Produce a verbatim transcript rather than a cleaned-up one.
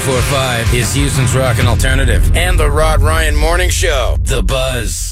ninety-four point five is Houston's rockin' alternative. And the Rod Ryan Morning Show. The Buzz.